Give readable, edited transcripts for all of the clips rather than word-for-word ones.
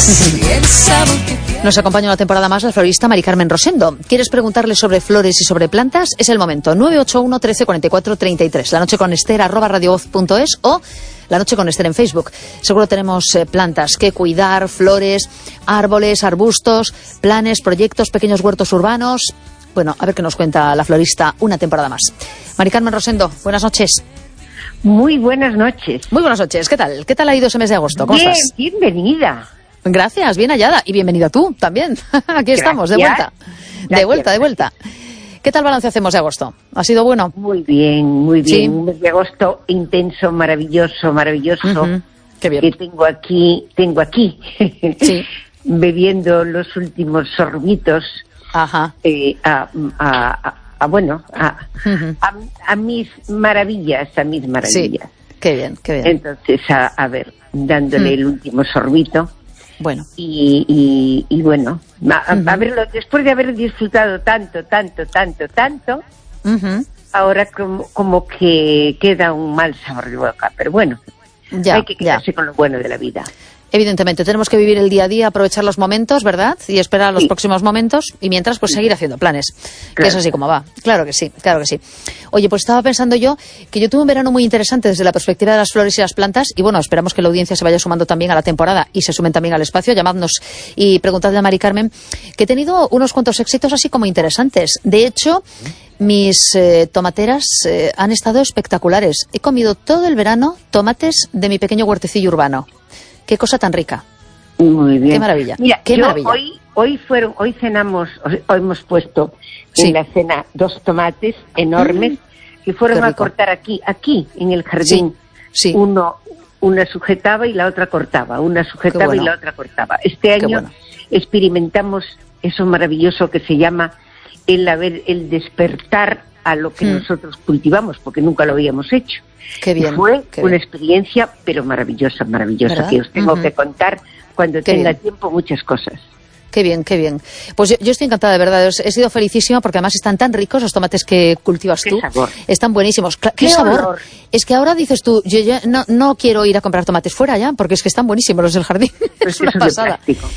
Nos acompaña una temporada más la florista Mari Carmen Rosendo. ¿Quieres preguntarle sobre flores y sobre plantas? Es el momento. 981 13 44 33. La noche con Esther @radiovoz.es o La noche con Esther en Facebook. Seguro tenemos plantas que cuidar, flores, árboles, arbustos, planes, proyectos, pequeños huertos urbanos. Bueno, a ver qué nos cuenta la florista una temporada más. Mari Carmen Rosendo, buenas noches. Muy buenas noches. Muy buenas noches. ¿Qué tal? ¿Qué tal ha ido ese mes de agosto? ¿Cómo Bien, estás? bienvenida. Gracias, bien hallada. Y bienvenida tú también. Aquí estamos, de vuelta. De vuelta. ¿Qué tal balance hacemos de agosto? ¿Ha sido bueno? Muy bien, muy bien. ¿Sí? Un mes de agosto intenso, maravilloso. Qué bien. Que tengo aquí, Sí. bebiendo los últimos sorbitos. Ajá. A mis maravillas. Sí. Qué bien. Entonces, a ver, dándole el último sorbito. Bueno. Y bueno, a verlo, después de haber disfrutado tanto, ahora como que queda un mal sabor de boca, pero bueno, hay que quedarse con lo bueno de la vida. Evidentemente, tenemos que vivir el día a día, aprovechar los momentos, ¿verdad? Y esperar a los próximos momentos y mientras, pues seguir haciendo planes. Claro. Que es así como va. Claro que sí. Oye, pues estaba pensando yo que yo tuve un verano muy interesante desde la perspectiva de las flores y las plantas y bueno, esperamos que la audiencia se vaya sumando también a la temporada y se sumen también al espacio. Llamadnos y preguntadle a Mari Carmen que he tenido unos cuantos éxitos así como interesantes. De hecho, mis tomateras han estado espectaculares. He comido todo el verano tomates de mi pequeño huertecillo urbano. Qué cosa tan rica. Muy bien. Qué maravilla. Mira, maravilla. Hoy cenamos, hoy hemos puesto en la cena 2 tomates enormes que fueron a cortar aquí en el jardín. Sí. Una sujetaba y la otra cortaba. Y la otra cortaba. Este año experimentamos eso maravilloso que se llama el despertar a lo que nosotros cultivamos, porque nunca lo habíamos hecho. Qué bien. Y fue una experiencia, pero maravillosa, ¿verdad? que os tengo que contar cuando tenga tiempo muchas cosas. Qué bien. Pues yo estoy encantada, de verdad. He sido felicísima porque además están tan ricos los tomates que cultivas tú. Sabor. Están buenísimos. ¿Qué sabor? Olor. Es que ahora dices tú, yo ya no quiero ir a comprar tomates fuera ya, porque es que están buenísimos los del jardín. Es una pasada.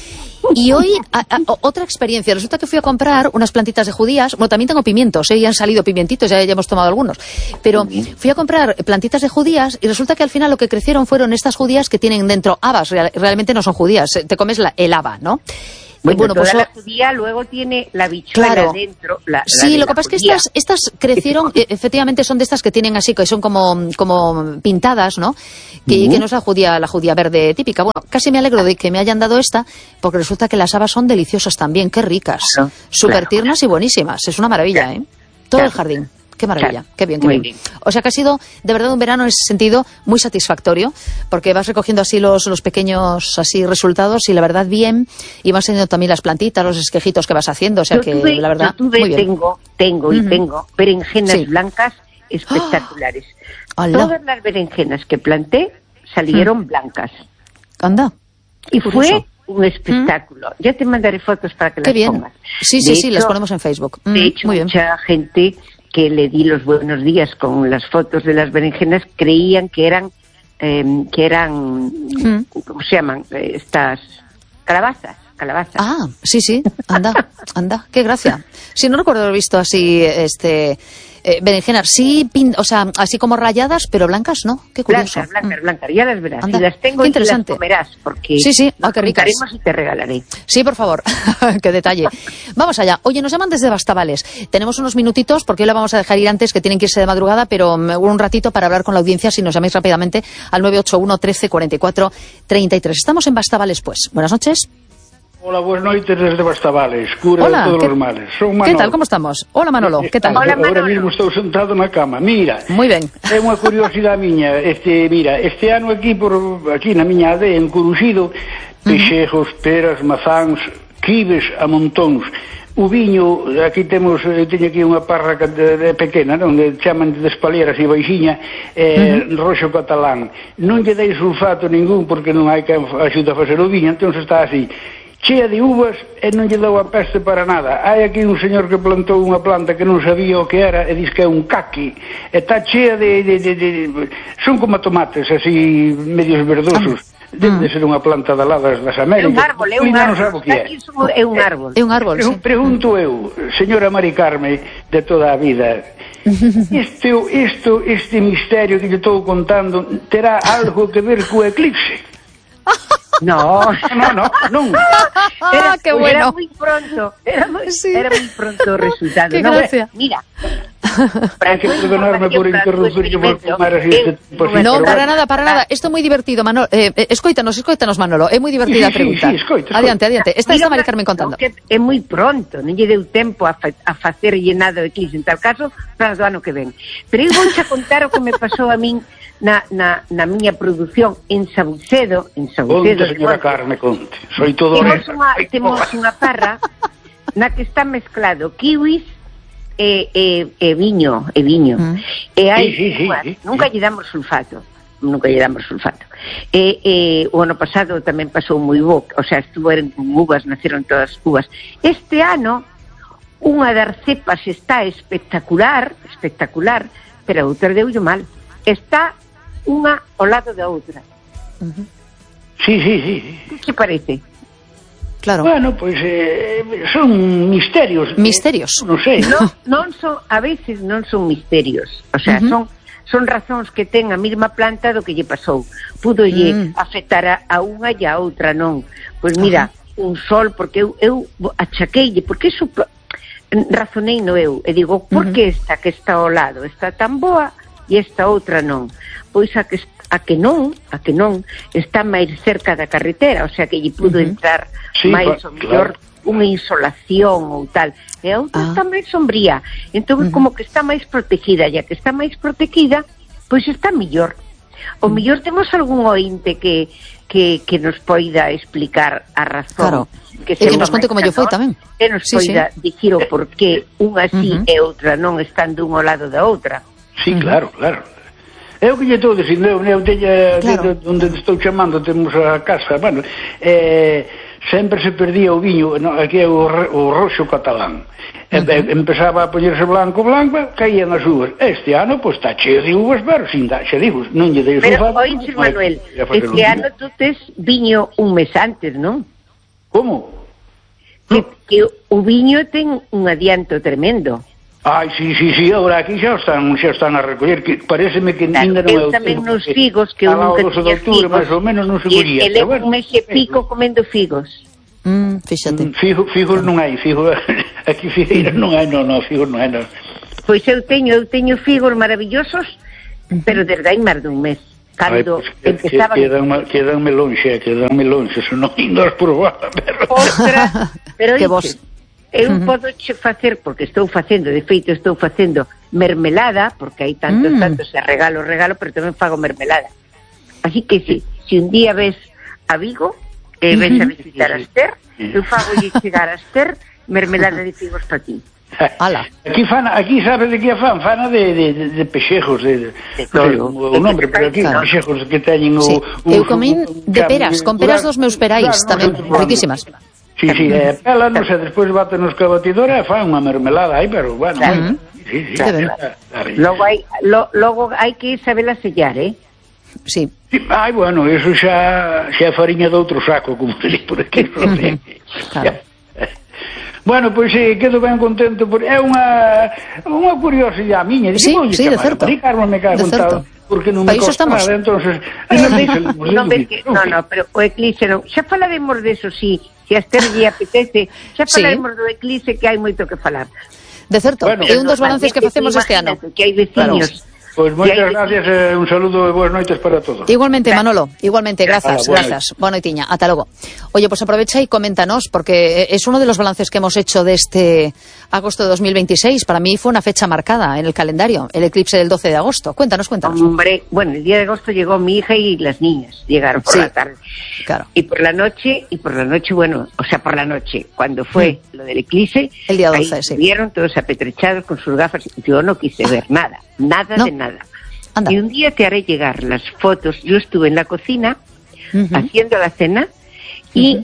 Y hoy, otra experiencia. Resulta que fui a comprar unas plantitas de judías. Bueno, también tengo pimientos, ya han salido pimientitos, ya hemos tomado algunos. Pero fui a comprar plantitas de judías y resulta que al final lo que crecieron fueron estas judías que tienen dentro habas. Realmente no son judías, te comes el haba, ¿no? Bueno, pues la judía luego tiene la bichuela dentro. Sí, lo que pasa es que estas crecieron, efectivamente son de estas que tienen así, que son como pintadas, ¿no? Que no es la judía verde típica. Bueno, casi me alegro de que me hayan dado esta, porque resulta que las habas son deliciosas también, qué ricas. Súper tiernas y buenísimas, es una maravilla, ¿eh? Todo el jardín. Qué maravilla, qué bien. O sea que ha sido de verdad un verano en ese sentido muy satisfactorio, porque vas recogiendo así los pequeños así resultados y la verdad bien, y vas teniendo también las plantitas, los esquejitos que vas haciendo, o sea la verdad muy bien. Tengo berenjenas blancas espectaculares. Todas las berenjenas que planté salieron blancas. Anda. Y fue un espectáculo. Ya te mandaré fotos para que las pongas. Sí, las ponemos en Facebook. De hecho, mucha gente que le di los buenos días con las fotos de las berenjenas creían que eran ¿cómo se llaman? Estas calabazas. Ah, sí, anda, qué gracia. Sí, no recuerdo haber visto así, berenjenas, sí, o sea, así como rayadas, pero blancas, ¿no? Qué curioso. Blancas, ya las verás. Anda, y las tengo y las comerás, porque las qué ricas. Y te regalaré. Sí, por favor, qué detalle. Vamos allá. Oye, nos llaman desde Bastavales. Tenemos unos minutitos, porque hoy la vamos a dejar ir antes, que tienen que irse de madrugada, pero un ratito para hablar con la audiencia, si nos llamáis rápidamente, al 981 13 44 33. Estamos en Bastavales, pues. Buenas noches. Hola, buenas noites desde Bastavales, cura de todos os males. Son Manolo. ¿Qué tal? ¿Cómo estamos? Hola, Manolo, ¿qué tal? Hola, Manolo. Ahora mismo estou sentado na cama. Mira, muy ben. É unha curiosidade miña. Mira, este ano aquí na miña aldea, en Curuxido, pexegos, peras, mazáns, quibes a montóns. O viño, aquí teño aquí unha parra pequena, onde chaman de espalieras e baixiña, roxo catalán. Non lle dei sulfato ningún, porque non hai que axuda a facer o viño, entón está así, chea de uvas e non lle dou a peste para nada. Hai aquí un señor que plantou unha planta que non sabía o que era e diz que é un caqui. E está chea de son como tomates, así, medios verdosos. debe de ser unha planta de aladas das Américas. É un árbol. É un árbol. É un árbol, sí. Pregunto eu, señora Mari Carme, de toda a vida, este misterio que lle estou contando terá algo que ver co eclipse? No. Qué bueno. Era muy pronto. Era muy pronto el resultado. Qué gracia. Mira. Hay que perdonarme por interrumpir por tomar así este tipo de... No, para nada. Esto é moi divertido, Manolo. Escoítanos, Manolo. É moi divertida a pregunta. Sí, escoito. Adiante. Está Mari Carmen contando. É moi pronto, non lle deu tempo a facer llenado de eclipse, en tal caso, para o ano que ven. Pero eu vou a contar o que me pasou a min na miña produción en Sabucedo. Conte, señora Carme, conte. Soy todo temos unha parra na que está mezclado kiwis e viño. E hai nunca lle damos sulfato. O ano pasado tamén pasou moi bo, o sea, estuveron con uvas, naceron todas uvas. Este ano unha das cepas está espectacular, pero a outra deullo mal. Está unha ao lado da outra. Sí. Que te parece? Claro. Bueno, pues son misterios. Misterios. Non sei. Non son, a veces non son misterios. O sea, son razóns que ten a mesma planta do que lle pasou. Pudolle afectar a unha e a outra non. Pois mira, un sol, porque eu achaqueille, porque eso razonei no eu, e digo, por que esta que está ao lado está tan boa e esta outra non? Pois a que non está máis cerca da carretera, o sea que lle pudo entrar máis o mellor unha insolación ou tal, e a outra está máis sombría, entón como que está máis protegida, e a que está máis protegida pois está mellor. O mellor temos algún ointe que nos poida explicar a razón, claro. Que nos conte como lle foi tamén, que nos poida dicir o porqué unha así e outra non estando un ao lado da outra. Sí, claro. É o que lle estou dicindo, eu teña onde estou chamando, temos a casa, bueno, sempre se perdía o viño, aquí é o roxo catalán. Empezaba a poñerse blanco, caían as uvas. Este ano, pois, está cheo de uvas, pero sin dar, xa digo, non lle dei sulfato. Pero, oíxe, Manuel, este ano tú tes viño un mes antes, non? Como? Que o viño ten un adianto tremendo. Ai, sí, agora aquí xa están a recoller, que pareceme que ainda non é o tempo. Eu tamén nos figos, que eu nunca tiña figos, máis ou menos non se collía. E levo un mes e pico comendo figos. Fíxate. Figos non hai, aquí figueiras non hai, figos non hai, non. Pois eu teño figos maravillosos, pero desde hai máis dun mes. Cando empezaba... Quedanme lonxe, se non indo as probar, pero... Ostras, pero que vos... Eu podo facer, porque estou facendo mermelada, porque hai tantos, e regalo, pero tamén fago mermelada. Así que se un día ves a Vigo, ves a visitar a Esther, eu fago chegar a Esther mermelada de figos para ti. Ala. Aquí sabe de que fan? Fana de pexejos, o nombre, pero aquí pexejos que teñen o... Eu comín de peras, con peras dos meus perais, tamén, riquísimas. Sí, ela non sei, despois bate nos cabatidora e fan unha mermelada aí, pero bueno, sí. Logo hai que sabela sellar, Sí. Ai, bueno, eso xa é fariña de outro saco, como se diz por aquí. Claro. Bueno, pois quedo ben contento, é unha curiosidade miña. Sí, de certo. Porque non me costa nada, entonces... No, pero o eclipse non. Xa falaremos de eso, sí. Se a Esther lle apetece, xa falaremos do eclipse, que hai moito que falar. De certo, é un dos balances que facemos este ano. Que hai veciños. Pois moitas gracias, un saludo e boas noites para todos. Igualmente, Manolo, grazas. Boa noitiña, ata logo. Oye, pues aprovecha y coméntanos, porque es uno de los balances que hemos hecho de este agosto de 2026. Para mí fue una fecha marcada en el calendario, el eclipse del 12 de agosto. Cuéntanos. Hombre, bueno, el día de agosto llegó mi hija y las niñas, llegaron por la tarde. Claro. Y por la noche, bueno, o sea, por la noche, cuando fue lo del eclipse, el día 12, vieron todos apetrechados con sus gafas. Yo no quise ver nada de nada. Anda. Y un día te haré llegar las fotos. Yo estuve en la cocina haciendo la cena y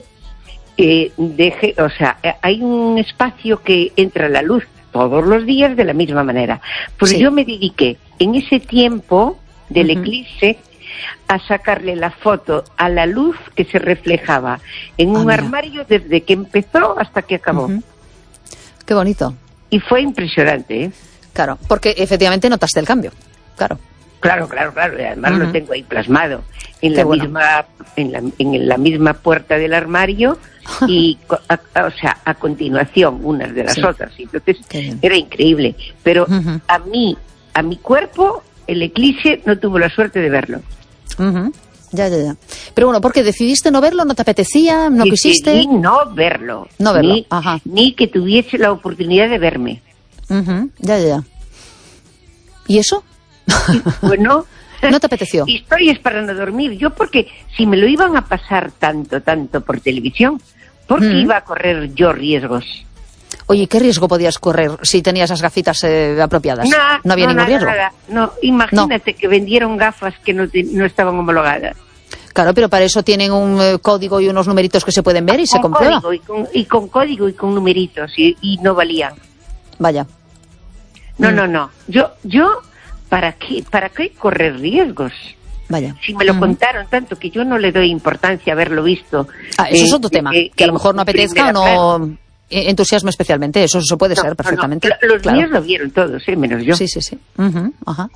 hay un espacio que entra la luz todos los días de la misma manera. Pues yo me dediqué en ese tiempo del eclipse a sacarle la foto a la luz que se reflejaba en un armario desde que empezó hasta que acabó. Qué bonito. Y fue impresionante, ¿eh? Claro, porque efectivamente notaste el cambio. Claro. Claro, y además lo tengo ahí plasmado en la misma puerta del armario y a continuación unas de las otras. Entonces era increíble, pero a mi cuerpo el eclipse no tuvo la suerte de verlo. Ya. Pero bueno, porque decidiste no verlo, no te apetecía, no quisiste. Decidí no verlo. Ni que tuviese la oportunidad de verme. Ya. ¿Y eso? Bueno, ¿no te apeteció? Historias para no dormir. Yo porque si me lo iban a pasar tanto por televisión, ¿por qué iba a correr yo riesgos? Oye, ¿qué riesgo podías correr si tenías esas gafitas apropiadas? No había ningún riesgo. No, imagínate que vendieron gafas que no estaban homologadas. Claro, pero para eso tienen un código y unos numeritos que se pueden ver y se comprueba. Con código y con numeritos y no valían. Vaya. No. Yo ¿para qué correr riesgos? Vaya. Si me lo contaron tanto que yo no le doy importancia a haberlo visto. Eso es otro tema, que a lo mejor no apetezca o no entusiasma especialmente, eso puede ser perfectamente. Los míos lo vieron todos, menos yo. Sí. Ajá.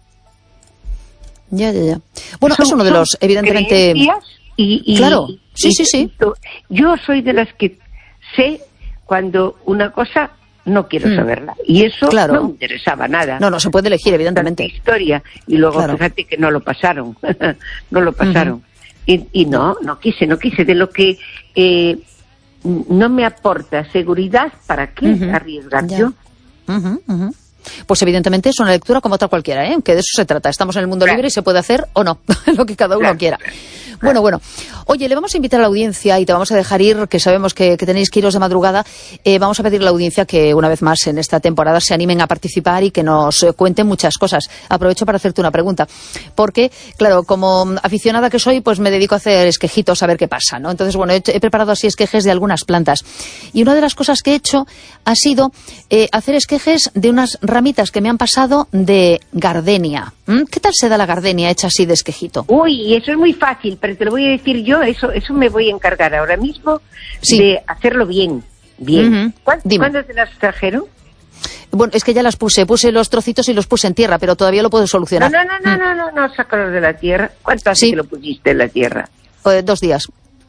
Ya. Bueno, es uno de los, evidentemente... Claro, sí. Yo soy de las que sé cuando una cosa no quiero saberla. Y eso no me interesaba nada. No se puede elegir, evidentemente. Historia. Y luego fíjate que no lo pasaron. Y no quise. De lo que no me aporta seguridad, ¿para qué arriesgar yo? Pues evidentemente es una lectura como otra cualquiera, que de eso se trata. Estamos en el mundo libre y se puede hacer o no, lo que cada uno quiera. Bueno. Oye, le vamos a invitar a la audiencia y te vamos a dejar ir, que sabemos que tenéis que iros de madrugada. Vamos a pedir a la audiencia que una vez más en esta temporada se animen a participar y que nos cuenten muchas cosas. Aprovecho para hacerte una pregunta, porque, claro, como aficionada que soy, pues me dedico a hacer esquejitos a ver qué pasa, ¿no? Entonces, bueno, he preparado así esquejes de algunas plantas. Y una de las cosas que he hecho ha sido hacer esquejes de unas ramitas que me han pasado de gardenia. ¿Qué tal se da la gardenia hecha así de esquejito? Uy, eso es muy fácil, pero te lo voy a decir yo, eso me voy a encargar ahora mismo de hacerlo bien. ¿Cuándo te las trajeron? Bueno, es que ya las puse los trocitos y los puse en tierra, pero todavía lo puedo solucionar. No, sácalos de la tierra. ¿Cuánto hace que lo pusiste en la tierra? 2 días.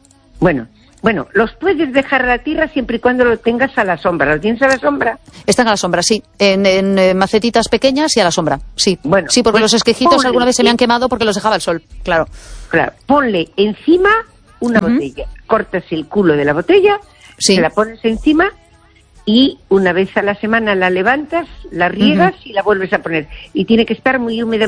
Bueno, los puedes dejar a la tierra siempre y cuando lo tengas a la sombra. ¿Lo tienes a la sombra? Están a la sombra, sí. En macetitas pequeñas y a la sombra, sí. Bueno, sí, porque los esquejitos alguna vez se me han quemado porque los dejaba al sol, claro. Ponle encima una botella. Cortas el culo de la botella, se la pones encima y una vez a la semana la levantas, la riegas y la vuelves a poner. Y tiene que estar muy húmeda.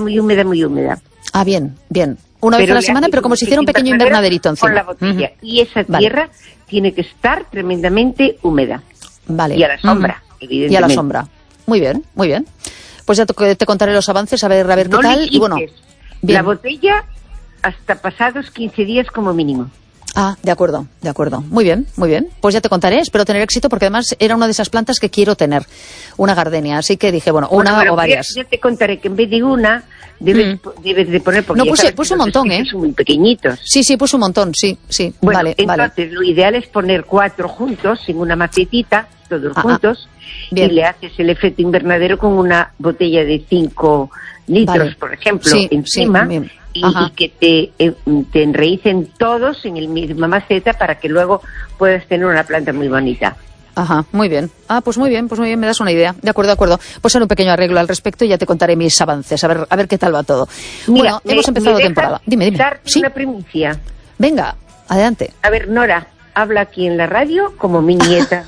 Ah, bien. Una vez a la semana, pero como si hiciera un pequeño invernaderito encima. Con la botella. Y esa tierra tiene que estar tremendamente húmeda. Vale. Y a la sombra, evidentemente. Y a la sombra. Muy bien. Pues ya te contaré los avances, a ver qué tal. Y bueno, bien. La botella hasta pasados 15 días como mínimo. Ah, de acuerdo. Muy bien. Pues ya te contaré, espero tener éxito, porque además era una de esas plantas que quiero tener, una gardenia. Así que dije, bueno, una o varias. Ya te contaré que en vez de una, debes de poner... Porque no, puse un montón, son muy pequeñitos. Sí, puse un montón, sí. Bueno, entonces lo ideal es poner 4 juntos, en una macetita, todos juntos, y le haces el efecto invernadero con una botella de 5 litros, por ejemplo, encima... Y que te enraícen todos en el misma maceta para que luego puedas tener una planta muy bonita. Ajá, muy bien. Pues muy bien, me das una idea. De acuerdo. Pues haré un pequeño arreglo al respecto y ya te contaré mis avances, a ver qué tal va todo. Mira, hemos empezado temporada. Dime. ¿Sí? Una primicia. Venga, adelante. A ver, Nora, habla aquí en la radio como mi nieta.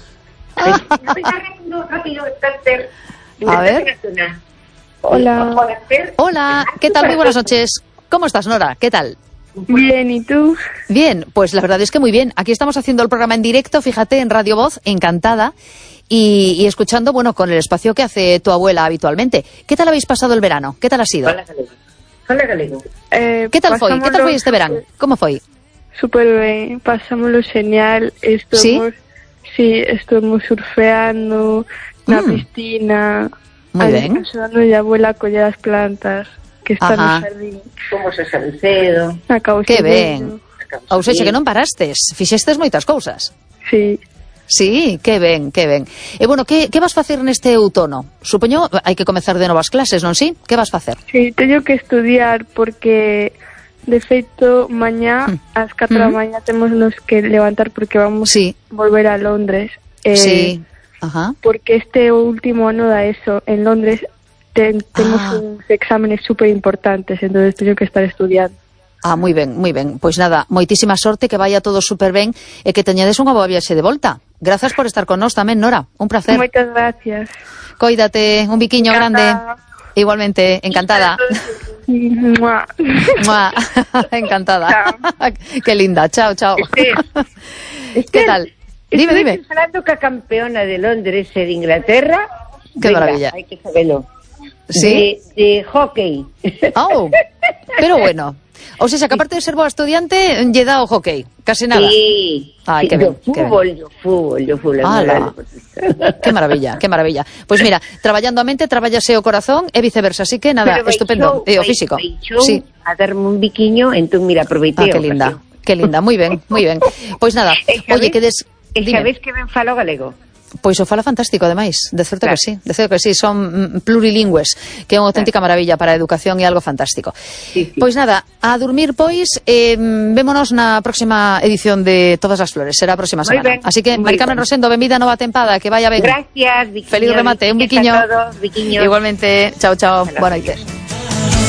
Rápido, a ver. Hola, ¿qué tal? Muy buenas noches. ¿Cómo estás, Nora? ¿Qué tal? Bien, ¿y tú? Bien, pues la verdad es que muy bien. Aquí estamos haciendo el programa en directo, fíjate, en Radio Voz, encantada, y escuchando, con el espacio que hace tu abuela habitualmente. ¿Qué tal habéis pasado el verano? ¿Qué tal ha sido? Hola, Galego. ¿Qué tal foi este verano? ¿Cómo foi? Super ben, pasámoslo genial. Estuvimos surfeando na piscina. Muy bien. Ayudando a mi abuela a coller as plantas. que está no xardín. Fomos a Salcedo. Que ben. Ou seja, que non parastes, fixestes moitas cousas. Sí. Sí, que ben, que ben. E bueno, que vas facer neste outono? Supoño, hai que comezar de novas clases, non si? Que vas facer? Sí, teño que estudiar porque, de feito, mañá, ás 4 da mañá, temos nos que levantar porque vamos volver a Londres. Sí, porque este último ano da ESO en Londres temos uns exámenes super importantes, entonces teño que estar estudiando. Moi ben, moi ben. Pois nada, moitísima sorte, que vaya todo super ben e que teñades unha boa viaxe de volta. Grazas por estar con nós tamén, Nora. Un placer. Moitas gracias. Cóidate, un biquiño grande. Igualmente, encantada. Mua. Mua. Encantada. Qué linda. Chao, chao. ¿Qué tal? Dime. Estoy hablando que campeona de Londres e de Inglaterra. Qué maravilla. Hay que saberlo. ¿Sí? De hockey. Oh, pero bueno. O sea, que aparte de ser boa estudiante, lle dá o hockey, casi nada. Sí. Ay, qué ben, yo fútbol. Qué maravilla, qué maravilla. Pois mira, traballando a mente, traballase o corazón e viceversa, así que nada, estupendo. E o físico. Sí. A darme un biquiño, entón mira, aproveitei. Qué linda, moi ben. Pois nada, oye, que sabes que ben falo galego? Pois o fala fantástico, ademais, de certo que sí, son plurilingües, que é unha auténtica maravilla para a educación e algo fantástico. Sí. Pois nada, a dormir, pois, vémonos na próxima edición de Todas as Flores, será a próxima semana. Así que, Mari Carmen Rosendo, benvida a nova tempada, que vaya ben. Gracias, biquiño. Feliz remate, un biquiño. Biquiño. Igualmente, chao, boa noite.